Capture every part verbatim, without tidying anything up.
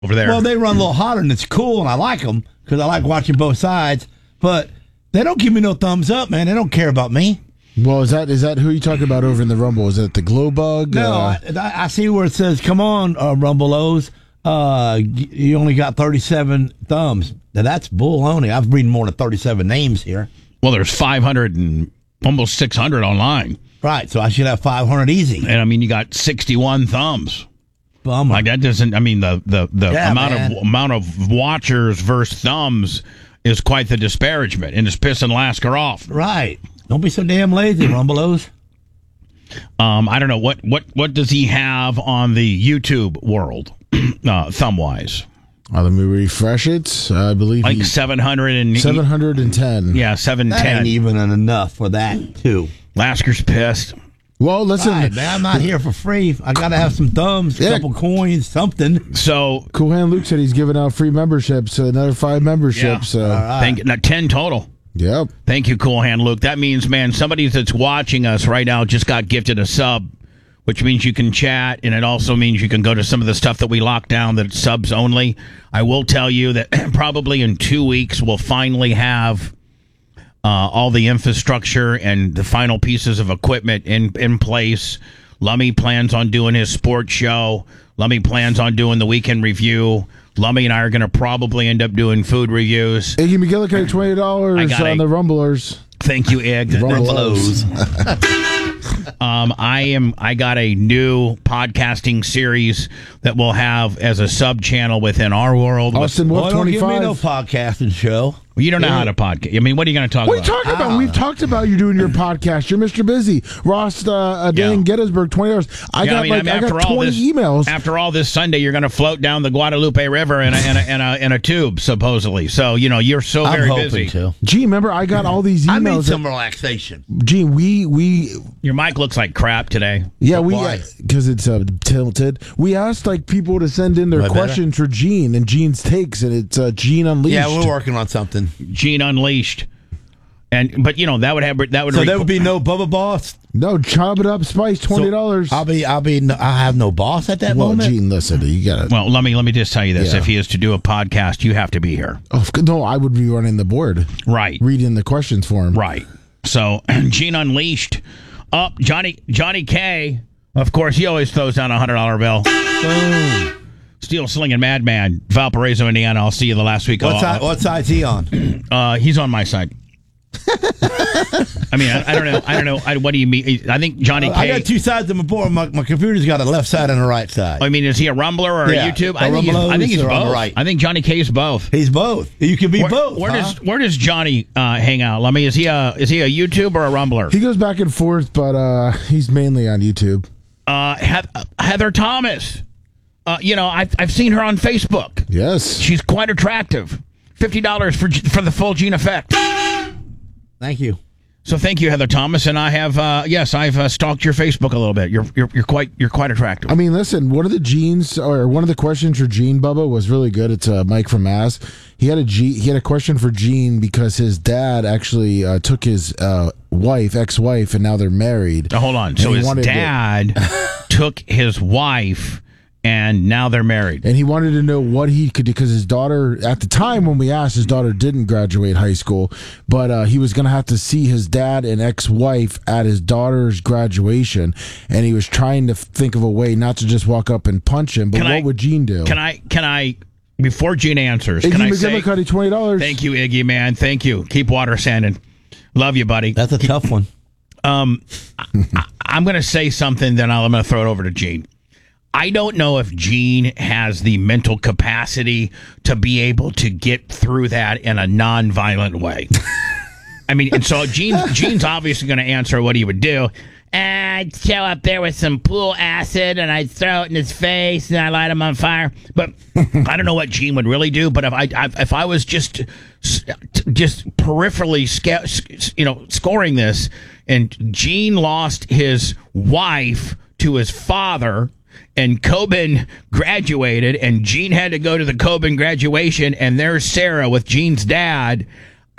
over there. Well, they run a little hotter, and it's cool, and I like them because I like watching both sides. But they don't give me no thumbs up, man. They don't care about me. Well, is that is that who you talking about over in the Rumble? Is that the Glow Bug? No, Uh, I, I see where it says, "Come on, uh, Rumble O's. Uh, you only got thirty-seven thumbs." Now that's baloney. I've read more than thirty-seven names here. Well, there's five hundred and almost six hundred online. Right, so I should have five hundred easy. And I mean, you got sixty-one thumbs. Bummer. Like that doesn't. I mean, the the, the Yeah, amount man. of amount of watchers versus thumbs is quite the disparagement, and it's pissing Lasker off. Right. Don't be so damn lazy, Rumbelows. Um, I don't know what what what does he have on the YouTube world, uh, thumb wise. uh, let me refresh it. I believe Like he, seven hundred and seven hundred ten. yeah, seven That ten. ain't even enough for that, too. Lasker's pissed. Well, listen, Right, man, I'm not here for free. I got to have some thumbs, a Yeah. couple coins, something. So Cool Hand Luke said he's giving out free memberships, so another five memberships. Yeah. So, All right. thank no, ten total. yep. Thank you, Cool Hand Luke. That means, man, somebody that's watching us right now just got gifted a sub, which means you can chat, and it also means you can go to some of the stuff that we locked down that's subs only. I will tell you that probably in two weeks we'll finally have uh, all the infrastructure and the final pieces of equipment in, in place. Lummy plans on doing his sports show. Lummy plans on doing the weekend review. Lummy and I are going to probably end up doing food reviews. Iggy McGillicuddy, twenty I dollars got on a- the Rumblers. Thank you, Egg. Rumbelows. Um, I am. I got a new podcasting series that we'll have as a sub channel within our world. Austin Boy, Wolf, don't give me no twenty-five. podcasting show. You don't know how to podcast. I mean, what are you going to talk What are you about? talking about? We've talked about you doing your podcast. You're Mister Busy. Ross uh, uh, Dan Yeah. Gettysburg, twenty dollars. I Yeah, got I mean, like I mean, I after got all twenty this, emails. After all this Sunday, you're going to float down the Guadalupe River in a in a in a, in a tube, supposedly. So you know you're so I'm very hoping busy. to. Gee, remember I got all these I need emails. some relaxation. Gee, we we Your mic looks like crap today. yeah we Why? because it's uh, tilted. We asked like people to send in their Am I better? questions for Gene and Gene's takes, and it's uh, Gene Unleashed. Yeah, we're working on something. Gene Unleashed, and but you know that would have that would So requ- there would be no Bubba Boss. No, chop it up, spice, twenty dollars. So I'll be, I'll be, no, I have no boss at that well, moment. Gene, listen, you got it. Well, let me let me just tell you this: Yeah. if he is to do a podcast, you have to be here. Oh no, I would be running the board, Right. reading the questions for him. Right. So Gene Unleashed. Up Johnny Johnny K. Of course, he always throws down a hundred dollar bill. Boom. Steel slinging madman, Valparaiso, Indiana. I'll see you the last week. What, Oh, side, what side's he on? uh, he's on my side. I mean, I, I don't know. I don't know. I, what do you mean? I think Johnny K. I got two sides of my board. My, my computer's got a left side and a right side. I mean, is he a Rumbler or Yeah, a YouTube? a I think, he's, I think he's Rumbleo's or on both. the right. I think Johnny K is both. He's both. You can be Where, both. where huh? does where does Johnny uh, hang out? I mean, is he a is he a YouTube or a Rumbler? He goes back and forth, but uh, he's mainly on YouTube. Uh, Heath- Heather Thomas. Uh, you know, I've I've seen her on Facebook. Yes. She's quite attractive. Fifty dollars for for the full Gene effect. Thank you. So thank you, Heather Thomas, and I have uh, yes, I've uh, stalked your Facebook a little bit. You're you're you're quite you're quite attractive. I mean, listen, one of the genes or one of the questions for Gene Bubba was really good. It's uh, Mike from Mass. He had a G, he had a question for Gene because his dad actually uh, took his uh, wife, ex-wife, and now they're married. Now, hold on. And So he his wanted to- dad took his wife, and now they're married. And he wanted to know what he could do because his daughter, at the time when we asked, his daughter didn't graduate high school, but uh, he was going to have to see his dad and ex-wife at his daughter's graduation, and he was trying to think of a way not to just walk up and punch him. But Can what I- would Gene do? Can I can I before Gene answers? Iggy Can I say McGillicuddy, twenty dollars. thank you, Iggy man? Thank you. Keep water sanding. Love you, buddy. That's a tough one. Um, I, I'm going to say something, then I'm going to throw it over to Gene. I don't know if Gene has the mental capacity to be able to get through that in a non-violent way. I mean, and so Gene's, Gene's obviously going to answer what he would do. I'd show up there with some pool acid and I'd throw it in his face and I'd light him on fire. But I don't know what Gene would really do. But if I, I if I was just just peripherally, sca- you know, scoring this, and Gene lost his wife to his father, and Coben graduated, and Gene had to go to the Coben graduation, and there's Sarah with Gene's dad.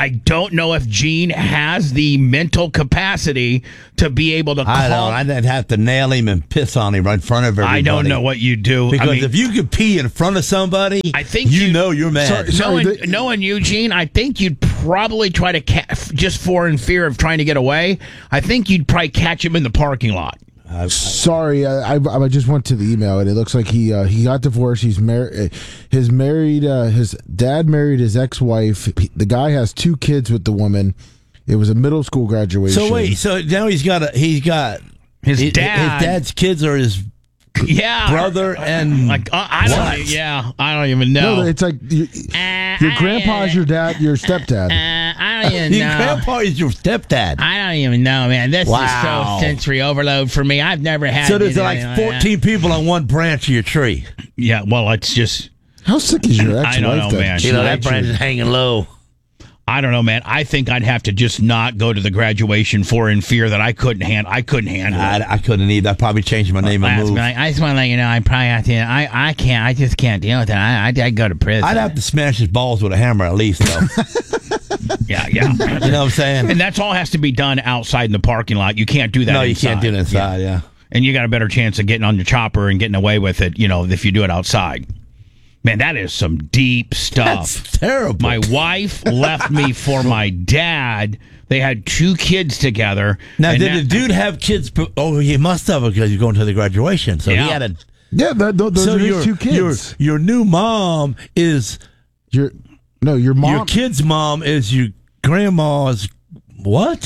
I don't know if Gene has the mental capacity to be able to. I call. don't. I'd have to nail him and piss on him right in front of everybody. I don't know what you do because I mean, if you could pee in front of somebody, I think you, you know you're mad. Sorry, sorry, knowing, the, knowing you, Gene, I think you'd probably try to ca- just for in fear of trying to get away. I think you'd probably catch him in the parking lot. I, I, Sorry, I, I I just went to the email and it looks like he uh, he got divorced. He's married. His married. Uh, his dad married his ex-wife. The guy has two kids with the woman. It was a middle school graduation. so wait, so now he's got a he's got His his, dad- his dad's kids are his Yeah, brother and like uh, I don't. what? Yeah, I don't even know. No, it's like you, Uh, your I- grandpa's your dad, your stepdad. Uh, I don't even Your know. grandpa is your stepdad. I don't even know, man. This Wow. is so sensory overload for me. I've never had. So there's anything like that. fourteen people on one branch of your tree. Yeah, well, it's just. How sick is your ex-wife? I don't know, then? man. She You know that likes branch is hanging low. I don't know, man. I think I'd have to just not go to the graduation for in fear that I couldn't handle. I couldn't handle it. I, I couldn't either. I'd probably change my name and Last move. night, I just want to let you know, I probably have to. I, I can't. I just can't deal with it. I, I, I'd go to prison. I'd have to smash his balls with a hammer at least, though. Yeah, yeah. You know what I'm saying? And that's all has to be done outside in the parking lot. You can't do that. No, you inside. can't do it inside. Yeah. And you got a better chance of getting on your chopper and getting away with it, you know, if you do it outside. Man, that is some deep stuff. That's terrible. My wife left me for my dad. They had two kids together. Now, and did that- the dude have kids? pro- Oh, he must have because he's going to the graduation. So Yeah. he had a. Yeah, that, th- those so are his your, two kids. Your, your new mom is Your no, your mom. your kid's mom is your grandma's what?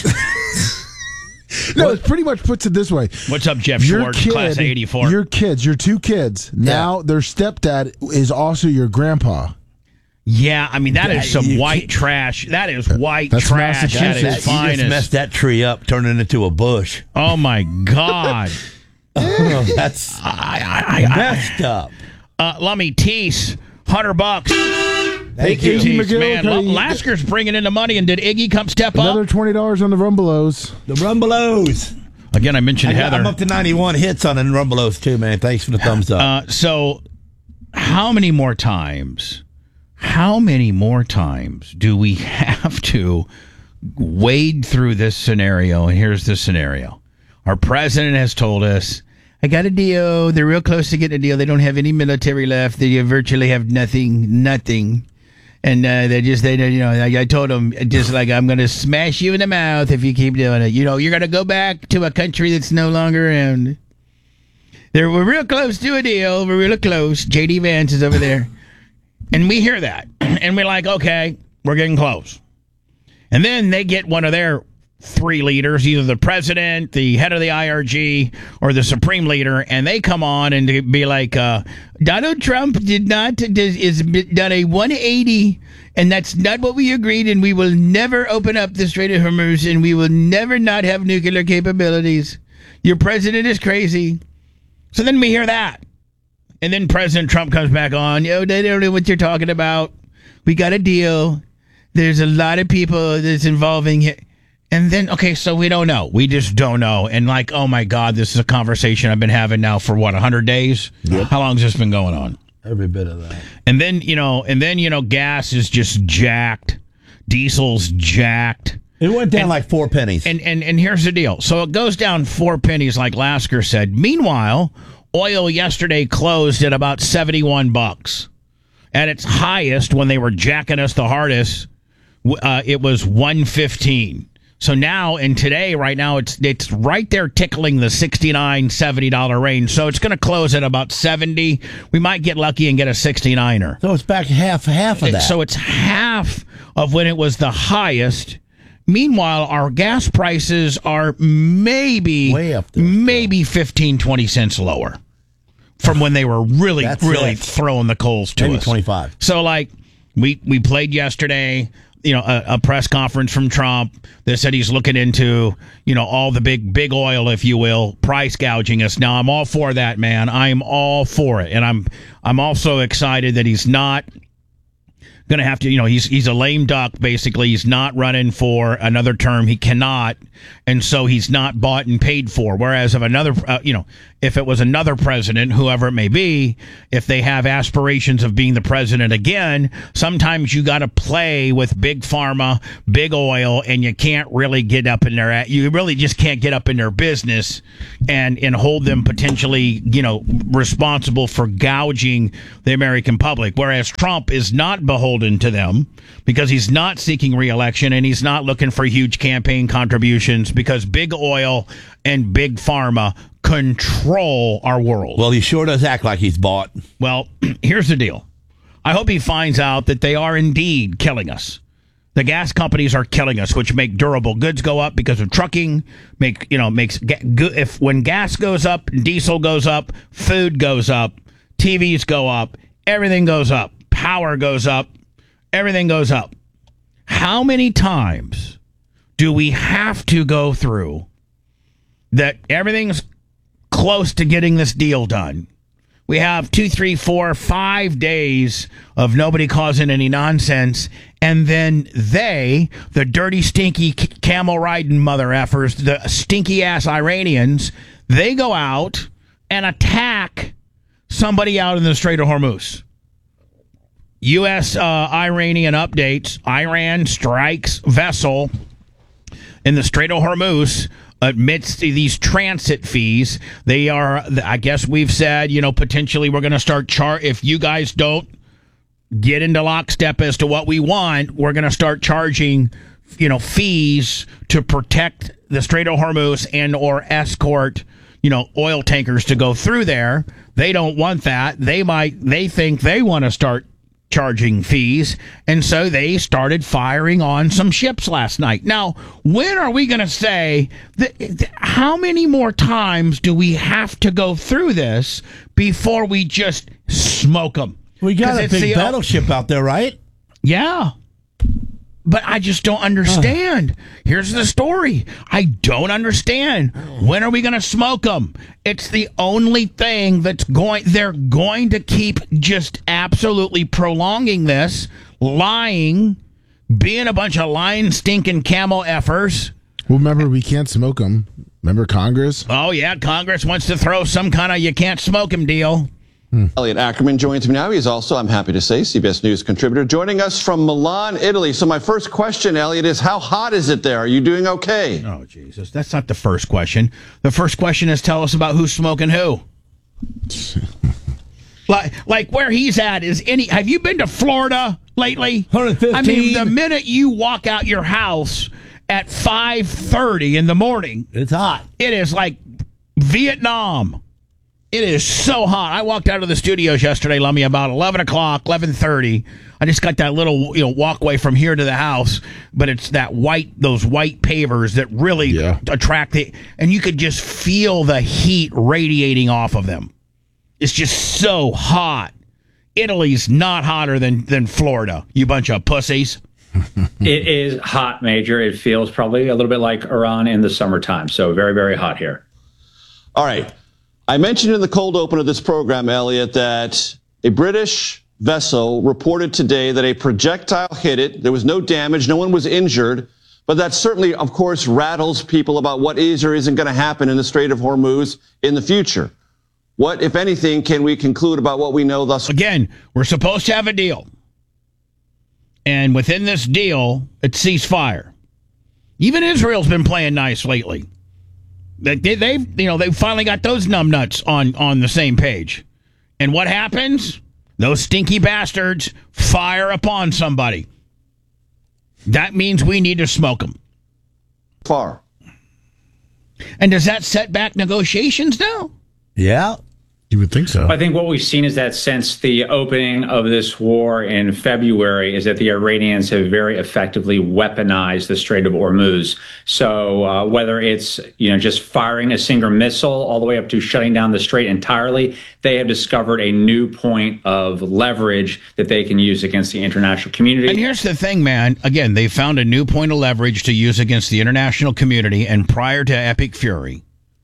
no, it pretty much puts it this way. What's up, Jeff Your Schwartz, kid, class of eighty-four? your kids, your two kids. Now their stepdad is also your grandpa. Yeah, I mean, that is some you white can't- trash. That is white That's trash at Massachusetts. its you just finest. messed that tree up, turning it into a bush. Oh, my God. Oh, that's I, I, I, messed up. uh, Lummy Teese, one hundred bucks. Thank you. Iggy Teese, McGill, man. can I- L- Lasker's bringing in the money, and did Iggy come step Another up? twenty dollars on the Rumbelows. The Rumbelows. Again, I mentioned I got- Heather. I'm up to ninety-one hits on the Rumbelows too, man. Thanks for the thumbs up. Uh, so, how many more times? How many more times do we have to wade through this scenario? And here's the scenario: our president has told us, "I got a deal. They're real close to getting a deal. They don't have any military left. They virtually have nothing, nothing." And uh, they just, they, you know, I, I told them just like, I'm going to smash you in the mouth if you keep doing it. You know, you're going to go back to a country that's no longer around. They're, we're real close to a deal. We're real close. J D Vance is over there. And we hear that. And we're like, okay, we're getting close. And then they get one of their three leaders, either the president, the head of the I R G, or the supreme leader, and they come on and be like, uh, Donald Trump did not, does, is done a one eighty, and that's not what we agreed, and we will never open up the Strait of Hormuz, and we will never not have nuclear capabilities. Your president is crazy. So then we hear that. And then President Trump comes back on, yo, they don't know what you're talking about. We got a deal. There's a lot of people that's involving it. And then, okay, so we don't know. We just don't know. And like, oh my God, this is a conversation I've been having now for what, one hundred days? Yep. How long has this been going on? Every bit of that. And then, you know, and then, you know, gas is just jacked. Diesel's jacked. It went down And- like four pennies. And, and, and here's the deal. So it goes down four pennies, like Lasker said. Meanwhile, oil yesterday closed at about seventy-one bucks. At its highest, when they were jacking us the hardest, uh, it was one fifteen. So now, and today, right now, it's it's right there tickling the sixty-nine, seventy dollars range. So it's going to close at about seventy. We might get lucky and get a sixty-niner. so it's back half half of that. So it's half of when it was the highest. Meanwhile, our gas prices are maybe, Way up there, maybe fifteen, twenty cents lower from when they were really, That's really it. throwing the coals to maybe us. twenty-five. So, like, we, we played yesterday, you know, a, a press conference from Trump that said he's looking into, you know, all the big, big oil, if you will, price gouging us. Now, I'm all for that, man. I'm all for it. And I'm, I'm also excited that he's not going to have to, you know, he's he's a lame duck, basically. He's not running for another term. He cannot. And so he's not bought and paid for. Whereas if another, uh, you know, if it was another president, whoever it may be, if they have aspirations of being the president again, sometimes you got to play with big pharma, big oil, and you can't really get up in their, you really just can't get up in their business and, and hold them potentially, you know, responsible for gouging the American public. Whereas Trump is not beholden to them because he's not seeking re-election and he's not looking for huge campaign contributions because big oil and big pharma control our world. Well, he sure does act like he's bought. Well, here's the deal. I hope he finds out that they are indeed killing us. The gas companies are killing us, which make durable goods go up because of trucking. Make you know makes if when gas goes up, diesel goes up, food goes up, T Vs go up, everything goes up, power goes up. Everything goes up. How many times do we have to go through that everything's close to getting this deal done? We have two, three, four, five days of nobody causing any nonsense. And then they, the dirty, stinky camel riding mother effers, the stinky ass Iranians, they go out and attack somebody out in the Strait of Hormuz. U S uh, Iranian updates. Iran strikes vessel in the Strait of Hormuz amidst these transit fees. They are, I guess we've said, you know, potentially we're going to start char. If you guys don't get into lockstep as to what we want, we're going to start charging, you know, fees to protect the Strait of Hormuz and or escort, you know, oil tankers to go through there. They don't want that. They might, they think they want to start charging fees, and so they started firing on some ships last night. Now, when are we going to say that, that, how many more times do we have to go through this before we just smoke them? We got a big the, battleship out there, right? Yeah. But I just don't understand. Uh. Here's the story. I don't understand. When are we going to smoke them? It's the only thing that's going... They're going to keep just absolutely prolonging this, lying, being a bunch of lying, stinking camel effers. Well, remember, we can't smoke them. Remember Congress? Oh, yeah. Congress wants to throw some kind of you can't smoke them deal. Hmm. Elliot Ackerman joins me now. He's also, I'm happy to say, C B S News contributor, joining us from Milan, Italy. So my first question, Elliot, is how hot is it there? Are you doing okay? Oh, Jesus. That's not the first question. The first question is tell us about who's smoking who. like, like where he's at is any... Have you been to Florida lately? one fifteen I mean, the minute you walk out your house at five thirty in the morning... It's hot. It is like Vietnam. It is so hot. I walked out of the studios yesterday, Lummy, about eleven o'clock, eleven thirty. I just got that little, you know, walkway from here to the house, but it's that white, those white pavers that really yeah. attract the, and you could just feel the heat radiating off of them. It's just so hot. Italy's not hotter than, than Florida, you bunch of pussies. It is hot, Major. It feels probably a little bit like Iran in the summertime. So very, very hot here. All right. I mentioned in the cold open of this program, Elliot, that a British vessel reported today that a projectile hit it. There was no damage. No one was injured. But that certainly, of course, rattles people about what is or isn't going to happen in the Strait of Hormuz in the future. What, if anything, can we conclude about what we know thus far? Again, we're supposed to have a deal. And within this deal, it's ceasefire. Even Israel's been playing nice lately. They, they've, you know, they've finally got those numbnuts on, on the same page. And what happens? Those stinky bastards fire upon somebody. That means we need to smoke them. Far. And does that set back negotiations now? Yeah. You would think so. I think what we've seen is that since the opening of this war in February is that the Iranians have very effectively weaponized the Strait of Hormuz. So uh, whether it's, you know, just firing a single missile all the way up to shutting down the strait entirely, they have discovered a new point of leverage that they can use against the international community. And here's the thing, man. Again, they found a new point of leverage to use against the international community. And prior to Epic Fury,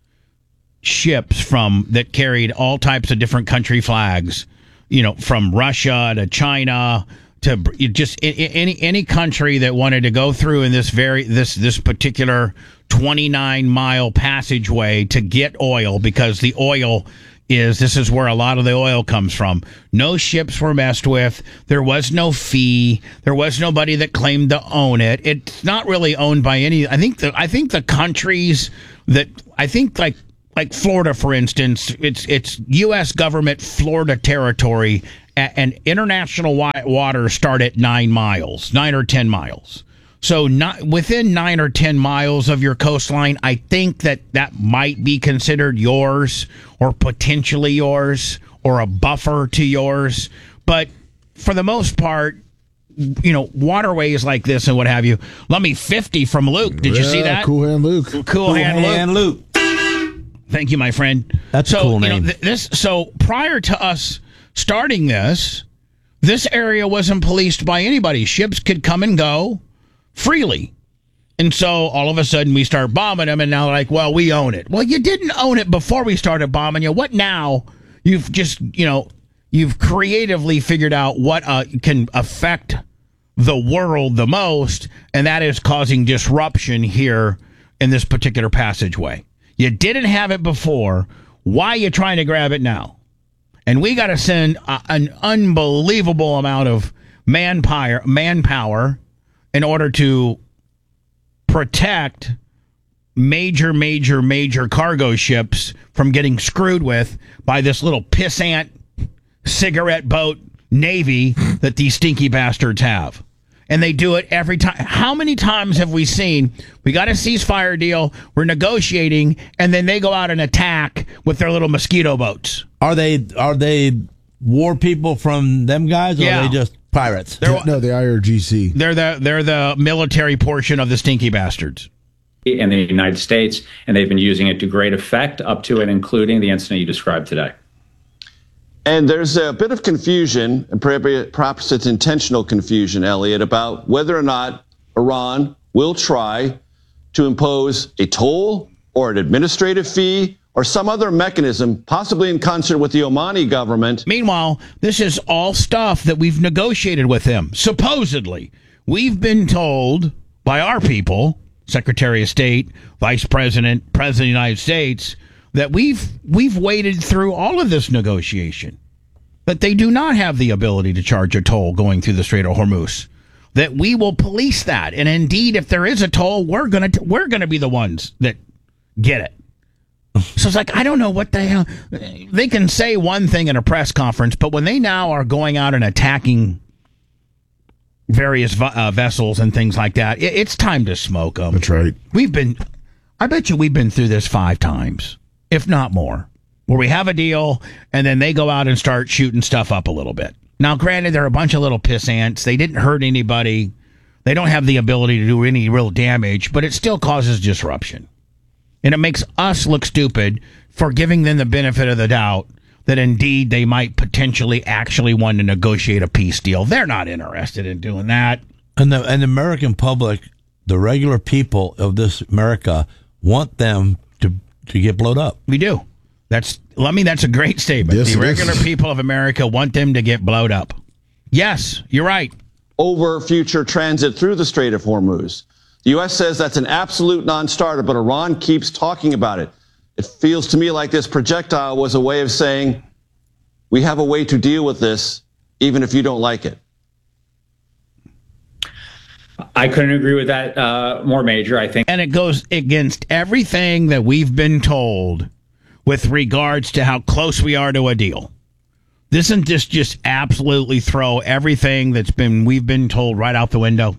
ships from that carried all types of different country flags, you know, from Russia to China to you just i- i- any any country that wanted to go through in this very this this particular twenty-nine mile passageway to get oil, because the oil is this is where a lot of the oil comes from. No ships were messed with. There was no fee. There was nobody that claimed to own it. It's not really owned by any. I think the I think the countries that I think like like Florida, for instance, it's it's U S government Florida territory, and international wa- waters start at nine miles, nine or ten miles. So not within nine or ten miles of your coastline, I think that that might be considered yours or potentially yours or a buffer to yours. But for the most part, you know, waterways like this and what have you. Let me fifty from Luke. Did you Yeah, see that? Cool Hand Luke. Cool, Cool hand, Luke. Hand Luke. Thank you, my friend. That's so, a cool you know, name. th- this so prior to us starting this, this area wasn't policed by anybody. Ships could come and go freely. And so all of a sudden we start bombing them, and now they're like, well, we own it. Well, you didn't own it before we started bombing you. What now? You've just, you know, you've creatively figured out what uh, can affect the world the most, and that is causing disruption here in this particular passageway. You didn't have it before. Why are you trying to grab it now? And we got to send a, an unbelievable amount of manpower, manpower in order to protect major, major, major cargo ships from getting screwed with by this little pissant cigarette boat navy that these stinky bastards have. And they do it every time. How many times have we seen, we got a ceasefire deal, we're negotiating, and then they go out and attack with their little mosquito boats? Are they are they war people from them guys, or Yeah. are they just pirates? They're, No, the I R G C. they're the they're the military portion of the stinky bastards. In the United States, and they've been using it to great effect up to and including the incident you described today. And there's a bit of confusion, and perhaps it's intentional confusion, Elliot, about whether or not Iran will try to impose a toll or an administrative fee or some other mechanism, possibly in concert with the Omani government. Meanwhile, this is all stuff that we've negotiated with them. Supposedly, we've been told by our people, Secretary of State, Vice President, President of the United States, that we've we've waded through all of this negotiation, that they do not have the ability to charge a toll going through the Strait of Hormuz, that we will police that, and indeed, if there is a toll, we're gonna we're gonna be the ones that get it. So it's like, I don't know what the hell. They can say one thing in a press conference, but when they now are going out and attacking various uh, vessels and things like that, it, it's time to smoke them. That's right. We've been, I bet you we've been through this five times, if not more, where we have a deal and then they go out and start shooting stuff up a little bit. Now, granted, they're a bunch of little piss ants. They didn't hurt anybody. They don't have the ability to do any real damage, but it still causes disruption. And it makes us look stupid for giving them the benefit of the doubt that indeed they might potentially actually want to negotiate a peace deal. They're not interested in doing that. And the and the American public, the regular people of this America, want them to to get blowed up. We do. That's, let me, that's a great statement. Yes, the it regular is. people of America want them to get blowed up. Yes, you're right. Over future transit through the Strait of Hormuz. The U S says that's an absolute non-starter, but Iran keeps talking about it. It feels to me like this projectile was a way of saying, we have a way to deal with this, even if you don't like it. I couldn't agree with that uh, more, Major. I think And it goes against everything that we've been told with regards to how close we are to a deal. Doesn't this just absolutely throw everything that's been we've been told right out the window?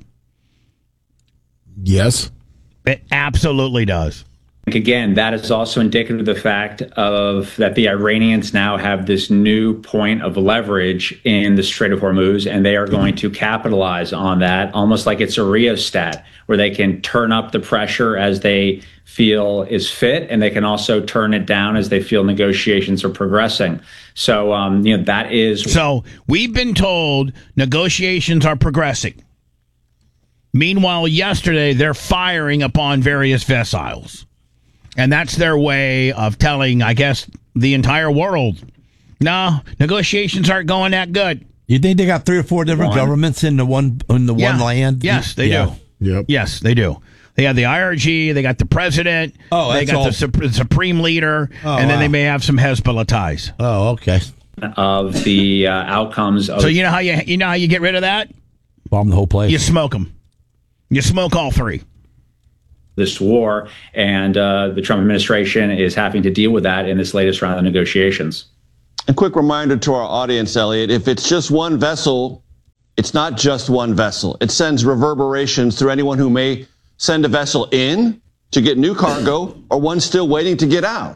Yes. It absolutely does. Again, that is also indicative of the fact of that the Iranians now have this new point of leverage in the Strait of Hormuz, and they are going to capitalize on that, almost like it's a rheostat, where they can turn up the pressure as they feel is fit, and they can also turn it down as they feel negotiations are progressing. So, um, you know, that is... So we've been told negotiations are progressing. Meanwhile, yesterday, they're firing upon various vessels. And that's their way of telling, I guess, the entire world, no, negotiations aren't going that good. You think they got three or four different One. governments in the one in the Yeah. one land? Yes, they Yeah. do. Yep. Yes, they do. They have the I R G, they got the president, Oh, they that's got all. the sup- supreme leader, Oh, and then wow. they may have some Hezbollah ties. Oh, okay. Of the uh, outcomes of So you know how you you know how you get rid of that? Bomb the whole place. You smoke them. You smoke all three. this war, and uh, the Trump administration is having to deal with that in this latest round of negotiations. A quick reminder to our audience, Elliot, if it's just one vessel, it's not just one vessel. It sends reverberations through anyone who may send a vessel in to get new cargo or one still waiting to get out.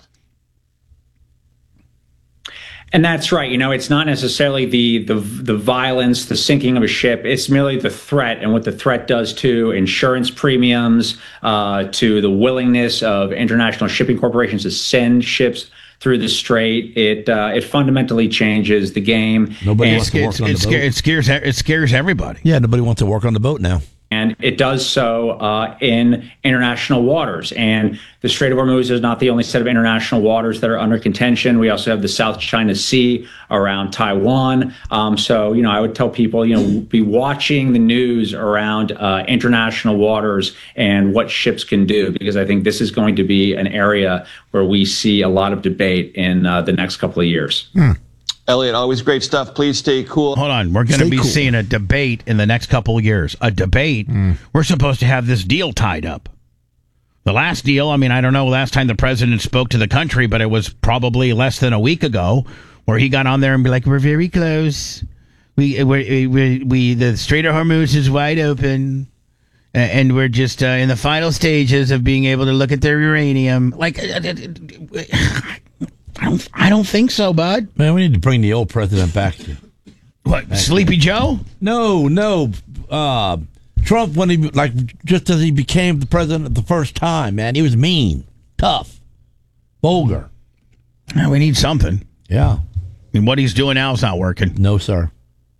And that's right. You know, it's not necessarily the, the the violence, the sinking of a ship. It's merely the threat and what the threat does to insurance premiums, uh, to the willingness of international shipping corporations to send ships through the strait. It uh, it fundamentally changes the game. Nobody and, wants to work It's, on it, the boat. scares, it scares it scares everybody. Yeah, nobody wants to work on the boat now. and it does so uh, in international waters. And the Strait of Hormuz is not the only set of international waters that are under contention. We also have the South China Sea around Taiwan. Um, so, you know, I would tell people, you know, be watching the news around uh, international waters and what ships can do, because I think this is going to be an area where we see a lot of debate in uh, the next couple of years. Hmm. Elliot, always great stuff. Please stay cool. Hold on. We're going to Stay be cool. seeing a debate in the next couple of years. A debate. We're supposed to have this deal tied up. The last deal, I mean, I don't know, last time the president spoke to the country, but it was probably less than a week ago, where he got on there and be like, we're very close. We, we, we, we the Strait of Hormuz is wide open, a- and we're just uh, in the final stages of being able to look at their uranium. Like, uh, uh, I don't, I don't think so, bud. Man, we need to bring the old president back. What, Sleepy Joe? No, no. Uh, Trump, when he, like, just as he became the president the first time, man, he was mean, tough, vulgar. Yeah, we need something. Yeah. I mean, what he's doing now is not working. No, sir.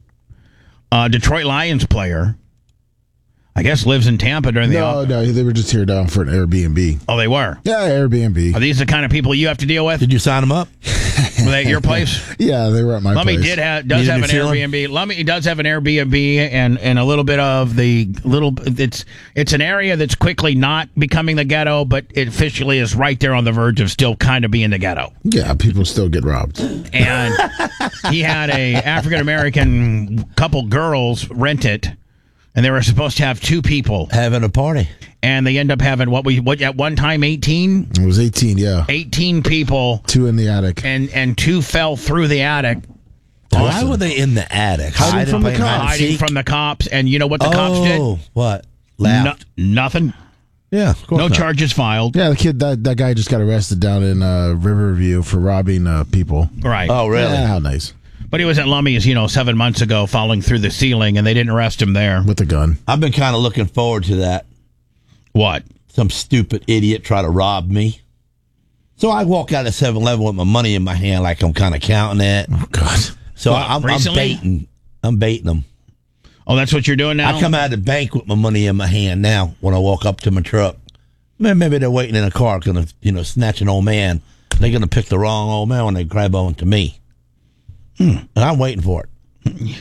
Uh, Detroit Lions player, I guess, lives in Tampa during the No, off- no, they were just here down for an Airbnb. Oh, they were. Yeah, Airbnb. Are these the kind of people you have to deal with? Did you sign him up? Were they at your place? Yeah, they were at my Lummy place. did have does Need a have new an ceiling? Airbnb. Lummy does have an Airbnb and and a little bit of the little. It's it's an area that's quickly not becoming the ghetto, but it officially is right there on the verge of still kind of being the ghetto. Yeah, people still get robbed. And he had a African American couple girls rent it, and they were supposed to have two people, Having a party. and they end up having what we what at one time eighteen. It was eighteen, yeah. eighteen people, Two in the attic. and and two fell through the attic, Why were they in the attic? Hiding from the playing hide and hiding seek? from the cops. And you know what the cops did? Oh, what? No, Laughed. nothing. Yeah, of course No not. charges filed. Yeah, the kid, that, that guy just got arrested down in uh, Riverview for robbing uh, people. Right. Oh, really? Yeah, how nice. But he was at Lummy's, you know, seven months ago, falling through the ceiling, and they didn't arrest him there. With a gun. I've been kind of looking forward to that. What? Some stupid idiot try to rob me. So I walk out of seven eleven with my money in my hand like I'm kind of counting it. Oh, God. So What, I'm, I'm recently? baiting. I'm baiting them. Oh, that's what you're doing now? I come out of the bank with my money in my hand now when I walk up to my truck. Man, maybe they're waiting in a car, gonna you know snatch an old man. They're gonna pick the wrong old man when they grab on to me, hmm. and I'm waiting for it.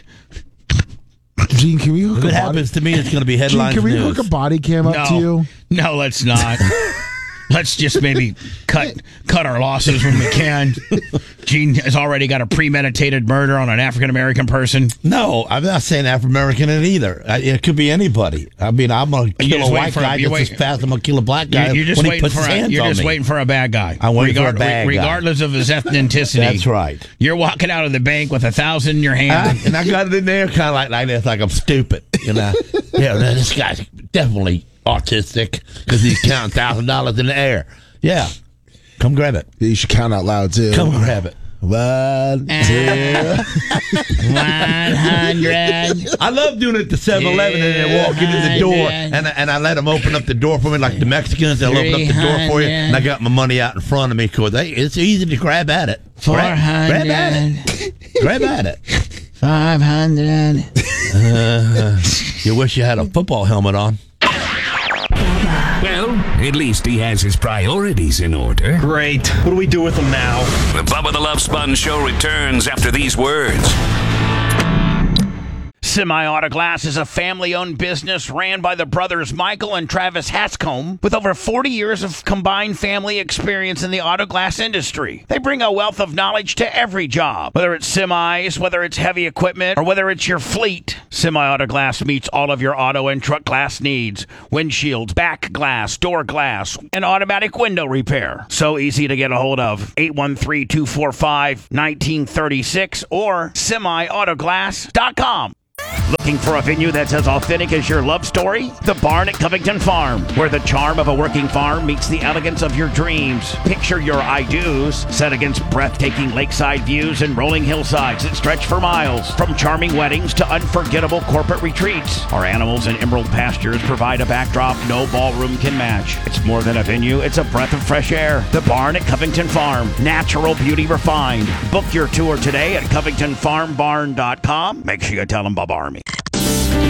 Gene, can we hook If a it body, happens to me, it's gonna be Gene, headlines can we news. hook a body cam up no. to you? No, let's not. Let's just maybe cut cut our losses when we can. Gene has already got a premeditated murder on an African American person. No, I'm not saying African American in either. I, it could be anybody. I mean, I'm gonna kill just a waiting white for- guy you're just as wait- fast as I'm gonna kill a black guy You're, you're just when he waiting puts for his a, hands you're on just me. waiting for a bad guy. I'm waiting for a bad guy. regardless of his ethnicity. That's right. You're walking out of the bank with a thousand in your hand. I, and I got it in there kind of like, like this, like I'm stupid, you know. Yeah, man, this guy's definitely autistic because he's counting thousand dollars in the air. Yeah, come grab it. Yeah, you should count out loud, too. Come grab it. One, two. One hundred. I love doing it to seven eleven and then walking in the door and I, and I let them open up the door for me like the Mexicans. They'll open up the door for you and I got my money out in front of me because it's easy to grab at it. Grab, grab at it. Grab at it. Five hundred. Uh, you wish you had a football helmet on. Well, at least he has his priorities in order. Great. What do we do with them now? The Bubba the Love Sponge Show returns after these words. Semi Auto Glass is a family-owned business ran by the brothers Michael and Travis Hascombe with over forty years of combined family experience in the auto glass industry. They bring a wealth of knowledge to every job, whether it's semis, whether it's heavy equipment, or whether it's your fleet. Semi Auto Glass meets all of your auto and truck glass needs: windshields, back glass, door glass, and automatic window repair. So easy to get a hold of. eight one three, two four five, one nine three six or semi auto glass dot com. Looking for a venue that's as authentic as your love story? The Barn at Covington Farm, where the charm of a working farm meets the elegance of your dreams. Picture your I-dos set against breathtaking lakeside views and rolling hillsides that stretch for miles. From charming weddings to unforgettable corporate retreats, our animals and emerald pastures provide a backdrop no ballroom can match. It's more than a venue, it's a breath of fresh air. The Barn at Covington Farm, natural beauty refined. Book your tour today at covington farm barn dot com. Make sure you tell them Bob Army.